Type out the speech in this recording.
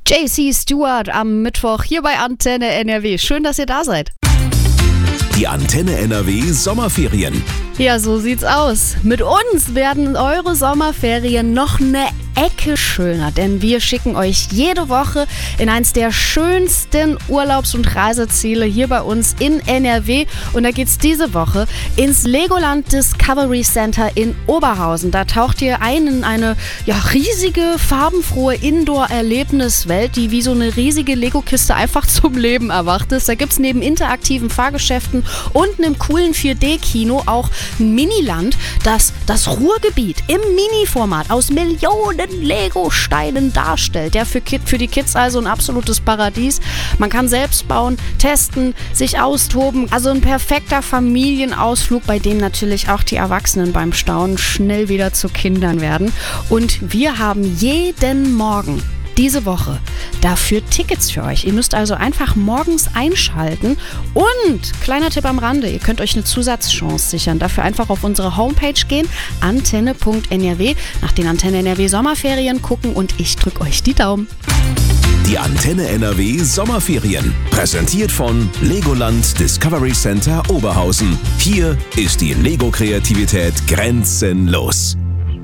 JC Stewart am Mittwoch hier bei Antenne NRW. Schön, dass ihr da seid. Die Antenne NRW Sommerferien. Ja, so sieht's aus. Mit uns werden eure Sommerferien noch eine Ecke schöner, denn wir schicken euch jede Woche in eins der schönsten Urlaubs- und Reiseziele hier bei uns in NRW. Und da geht's diese Woche ins Legoland Discovery Center in Oberhausen. Da taucht ihr ein in eine riesige, farbenfrohe Indoor-Erlebniswelt, die wie so eine riesige Lego-Kiste einfach zum Leben erwacht ist. Da gibt's neben interaktiven Fahrgeschäften und einem coolen 4D-Kino auch ein Miniland, das das Ruhrgebiet im Mini-Format aus Millionen Lego-Steinen darstellt. Ja, für die Kids also ein absolutes Paradies. Man kann selbst bauen, testen, sich austoben. Also ein perfekter Familienausflug, bei dem natürlich auch die Erwachsenen beim Staunen schnell wieder zu Kindern werden. Und wir haben jeden Morgen diese Woche dafür Tickets für euch. Ihr müsst also einfach morgens einschalten und, kleiner Tipp am Rande, ihr könnt euch eine Zusatzchance sichern. Dafür einfach auf unsere Homepage gehen, antenne.nrw, nach den Antenne NRW Sommerferien gucken und ich drücke euch die Daumen. Die Antenne NRW Sommerferien. Präsentiert von Legoland Discovery Center Oberhausen. Hier ist die Lego-Kreativität grenzenlos.